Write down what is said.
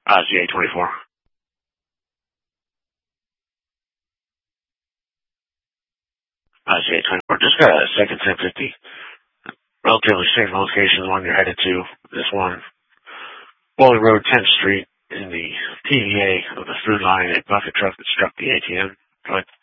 ZA-24. ZA-24. Just got a second 1050. Relatively safe location, the one you're headed to. This one, Bowling Road, 10th Street, in the PDA of the Food Line, a bucket truck that struck the ATM. Go ahead.